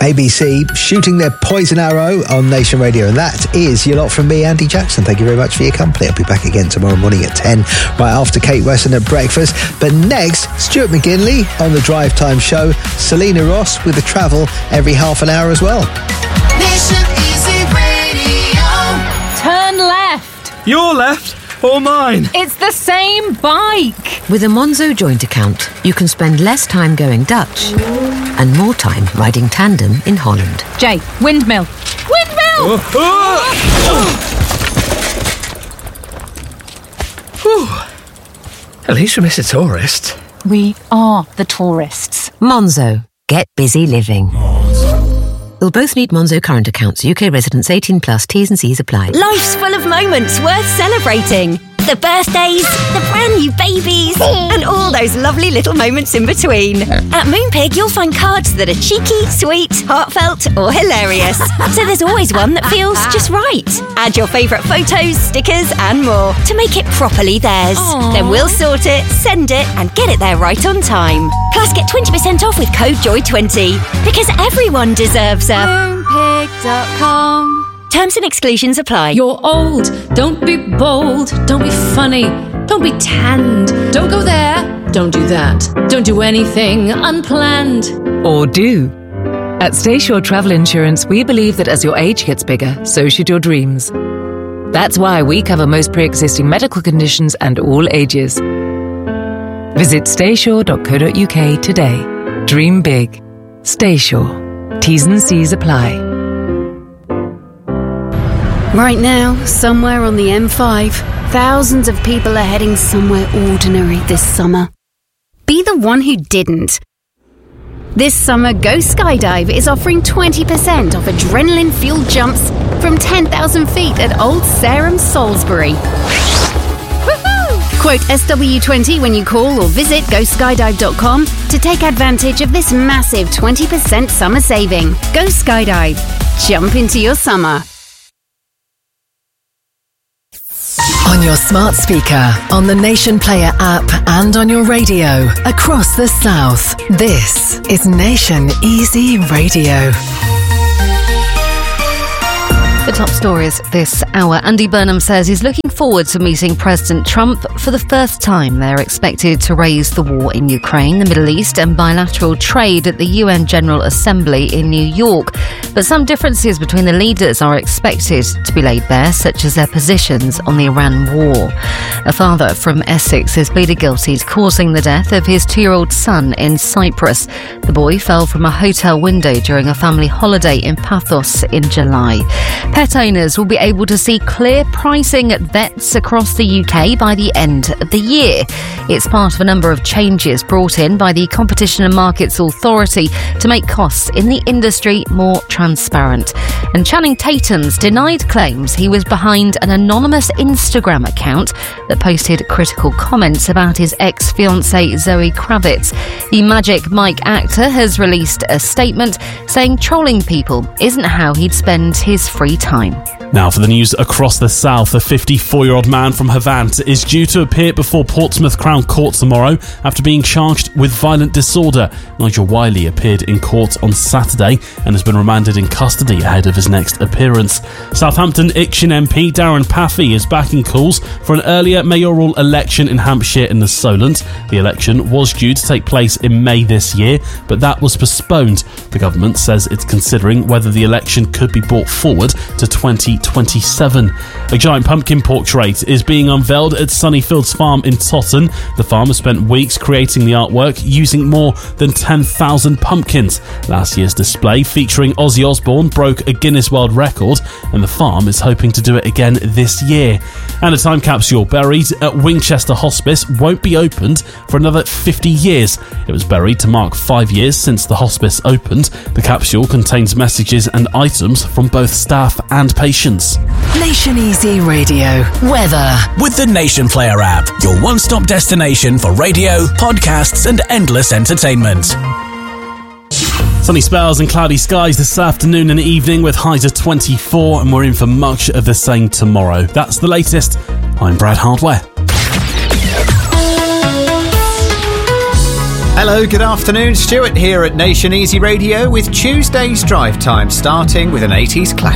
ABC shooting their poison arrow on Nation Radio. And that is your lot from me, Andy Jackson. Thank you very much for your company. I'll be back again tomorrow morning at 10, right after Kate Weston at breakfast. But next, Stuart McGinley on the Drive Time Show. Selena Ross with the travel every half an hour as well. Nation Easy Radio. Turn left. Your left or mine? It's the same bike. With a Monzo joint account, you can spend less time going Dutch and more time riding tandem in Holland. Jay, windmill. Windmill! At least we miss a tourist. We are the tourists. Monzo. Get busy living. You'll both need Monzo current accounts. UK residents 18 plus. T's and C's apply. Life's full of moments worth celebrating. The birthdays, the brand new babies, and all those lovely little moments in between. At Moonpig, you'll find cards that are cheeky, sweet, heartfelt, or hilarious. So there's always one that feels just right. Add your favourite photos, stickers, and more to make it properly theirs. Aww. Then we'll sort it, send it, and get it there right on time. Plus, get 20% off with code JOY20 because everyone deserves a Moonpig.com. Terms and exclusions apply. You're old. Don't be bold. Don't be funny. Don't be tanned. Don't go there. Don't do that. Don't do anything unplanned. Or do. At Stayshore Travel Insurance, we believe that as your age gets bigger, so should your dreams. That's why we cover most pre-existing medical conditions and all ages. Visit stayshore.co.uk today. Dream big. Stayshore. T's and C's apply. Right now, somewhere on the M5, thousands of people are heading somewhere ordinary this summer. Be the one who didn't. This summer, Go Skydive is offering 20% off adrenaline-fueled jumps from 10,000 feet at Old Sarum, Salisbury. Woohoo! Quote SW20 when you call or visit GoSkydive.com to take advantage of this massive 20% summer saving. Go Skydive. Jump into your summer. On your smart speaker, on the Nation Player app, and on your radio across the South. This is Nation Easy Radio. The top stories this hour. Andy Burnham says he's looking forward to meeting President Trump for the first time. They're expected to raise the war in Ukraine, the Middle East and bilateral trade at the UN General Assembly in New York. But some differences between the leaders are expected to be laid bare, such as their positions on the Iran war. A father from Essex has pleaded guilty to causing the death of his 2-year-old son in Cyprus. The boy fell from a hotel window during a family holiday in Paphos in July. Pet owners will be able to see clear pricing at vets across the UK by the end of the year. It's part of a number of changes brought in by the Competition and Markets Authority to make costs in the industry more transparent. And Channing Tatum's denied claims he was behind an anonymous Instagram account that posted critical comments about his ex-fiancée Zoe Kravitz. The Magic Mike actor has released a statement saying trolling people isn't how he'd spend his free time. Now for the news across the South. A 54-year-old man from Havant is due to appear before Portsmouth Crown Court tomorrow after being charged with violent disorder. Nigel Wiley appeared in court on Saturday and has been remanded in custody ahead of his next appearance. Southampton Itchen MP Darren Paffey is backing calls for an earlier mayoral election in Hampshire and the Solent. The election was due to take place in May this year, but that was postponed. The government says it's considering whether the election could be brought forward to 2027. A giant pumpkin portrait is being unveiled at Sunnyfields Farm in Totton. The farm has spent weeks creating the artwork using more than 10,000 pumpkins. Last year's display featuring Ozzy Osbourne broke a Guinness World Record, and the farm is hoping to do it again this year. And a time capsule buried at Winchester Hospice won't be opened for another 50 years. It was buried to mark 5 years since the hospice opened. The capsule contains messages and items from both staff and patients. Nation Easy Radio. Weather. With the Nation Player app, your one-stop destination for radio, podcasts and endless entertainment. Sunny spells and cloudy skies this afternoon and evening with highs of 24, and we're in for much of the same tomorrow. That's the latest. I'm Brad Hardware. Hello, good afternoon. Stuart here at Nation Easy Radio with Tuesday's drive time, starting with an 80s classic.